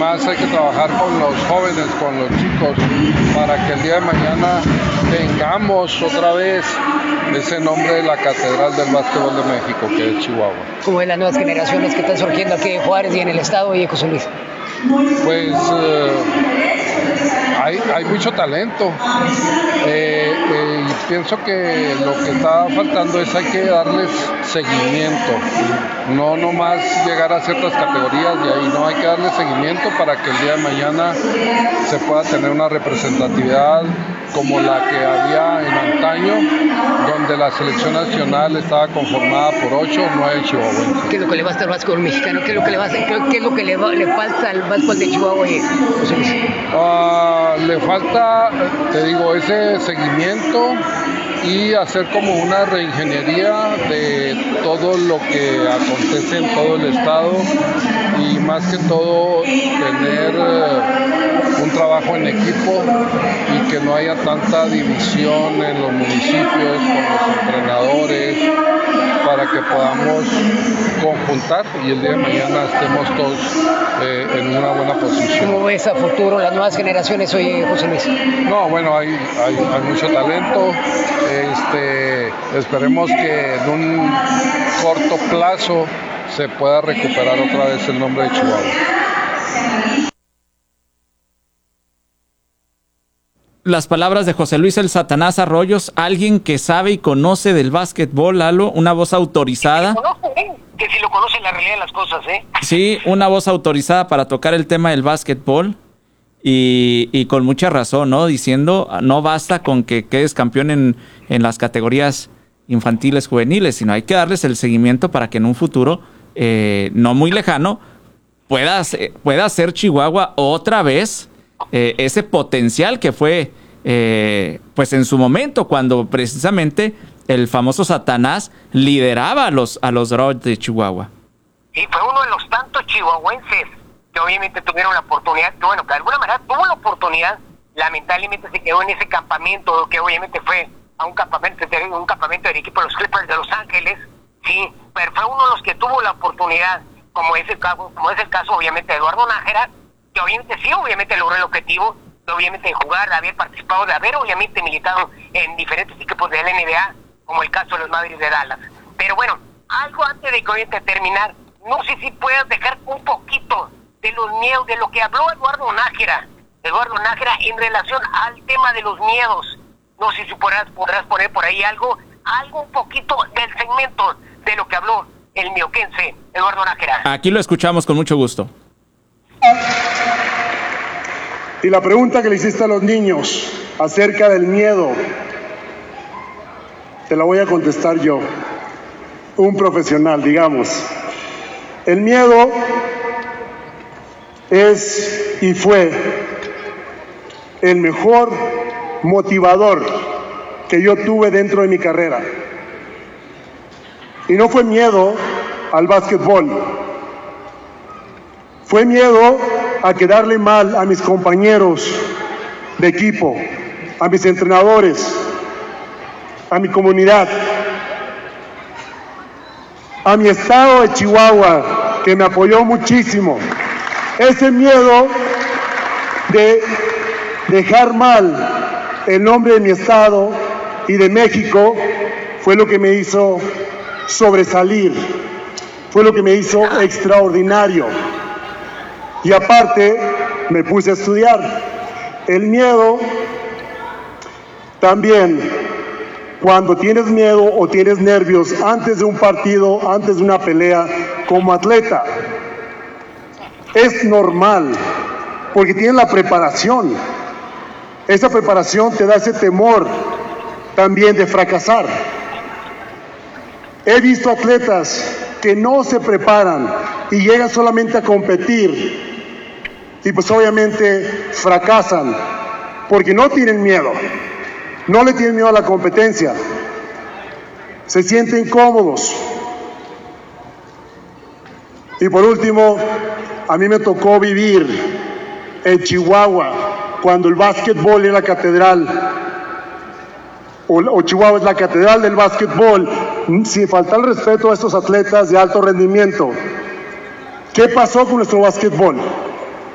más hay que trabajar con los jóvenes, con los chicos, para que el día de mañana tengamos otra vez ese nombre de la Catedral del Básquetbol de México, que es Chihuahua. ¿Cómo ven las nuevas generaciones que están surgiendo aquí en Juárez y en el estado y en José Luis? Pues hay mucho talento. Y pienso que lo que está faltando es hay que darles seguimiento, no nomás llegar a ciertas categorías de ahí, no, hay que darles seguimiento para que el día de mañana se pueda tener una representatividad como la que había en antaño, donde la selección nacional estaba conformada por 8 o 9 chihuahuenses. ¿Qué es lo que le basta al básquetbol mexicano? ¿Qué es lo que le falta al básquetbol de Chihuahua? Le falta, te digo, ese seguimiento y hacer como una reingeniería de todo lo que acontece en todo el estado y más que todo tener un trabajo en equipo y que no haya tanta división en los municipios con los entrenadores para que podamos conjuntar y el día de mañana estemos todos en una buena posición. ¿Cómo ves a futuro las nuevas generaciones hoy, José Luis? No, bueno, hay mucho talento. Esperemos que en un corto plazo se pueda recuperar otra vez el nombre de Chihuahua. Las palabras de José Luis el Satanás Arroyos, alguien que sabe y conoce del básquetbol, Lalo, una voz autorizada. Que si lo conoce la realidad de las cosas, ¿eh? Sí, una voz autorizada para tocar el tema del básquetbol y con mucha razón, ¿no? Diciendo, no basta con que quedes campeón en las categorías infantiles, juveniles, sino hay que darles el seguimiento para que en un futuro, no muy lejano, pueda ser Chihuahua otra vez ese potencial que fue pues en su momento cuando precisamente el famoso Satanás lideraba a los Rockets de Chihuahua. Y fue uno de los tantos chihuahuenses que obviamente tuvieron la oportunidad, que bueno, que de alguna manera tuvo la oportunidad, lamentablemente se quedó en ese campamento, que obviamente fue a un campamento del equipo de los Clippers de Los Ángeles, sí, pero fue uno de los que tuvo la oportunidad, como es el caso obviamente de Eduardo Nájera, que obviamente sí, obviamente logró el objetivo, de obviamente jugar, de haber participado, de haber obviamente militado en diferentes equipos de la NBA, como el caso de los Mavericks de Dallas. Pero bueno, algo antes de que obviamente terminar, no sé si puedas dejar un poquito de los miedos, de lo que habló Eduardo Nájera en relación al tema de los miedos. No sé si podrás poner por ahí algo un poquito del segmento de lo que habló el mioquense Eduardo Nájera. Aquí lo escuchamos con mucho gusto. Y la pregunta que le hiciste a los niños acerca del miedo, te la voy a contestar yo, un profesional, digamos. El miedo es y fue el mejor motivador que yo tuve dentro de mi carrera. Y no fue miedo al básquetbol, fue miedo a quedarle mal a mis compañeros de equipo, a mis entrenadores, a mi comunidad, a mi estado de Chihuahua, que me apoyó muchísimo. Ese miedo de dejar mal el nombre de mi estado y de México fue lo que me hizo sobresalir, fue lo que me hizo extraordinario. Y aparte me puse a estudiar. El miedo también, cuando tienes miedo o tienes nervios antes de un partido, antes de una pelea como atleta, es normal, porque tienes la preparación. Esa preparación te da ese temor también de fracasar. He visto atletas que no se preparan y llegan solamente a competir y pues obviamente fracasan porque no tienen miedo, no le tienen miedo a la competencia, se sienten cómodos. Y por último, a mí me tocó vivir en Chihuahua cuando el básquetbol es la catedral, o Chihuahua es la catedral del básquetbol, sin faltar el respeto a estos atletas de alto rendimiento. ¿Qué pasó con nuestro básquetbol?